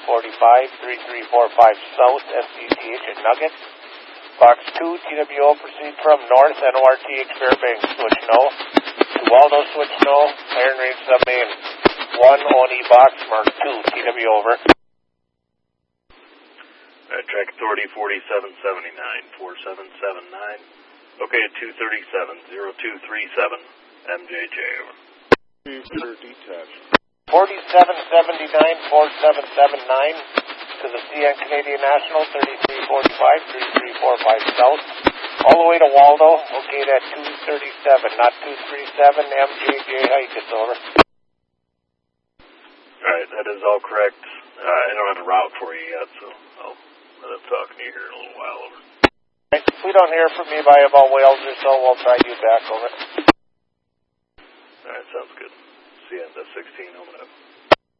3345 South, SCTH at Nugget. Box 2, TWO, proceed from north, NORTH Fairbanks, switch no. To Waldo, switch no. Iron Range submain 1, ONE box, mark 2, TW over. Track authority 4779, 4779. Okay, at 237, 0237, MJJ over. Detached. 4779, 4779 to the CN Canadian National, 3345, 3345 South. All the way to Waldo, okay, at 237, not 237, MJJ Hikes, over. Alright, that is all correct. I don't have a route for you yet, so I'll let him talk to you here in a little while, over. Right, if we don't hear from you by about Wales or so, we'll try you back, over. Alright, sounds good. See you at the 16, over.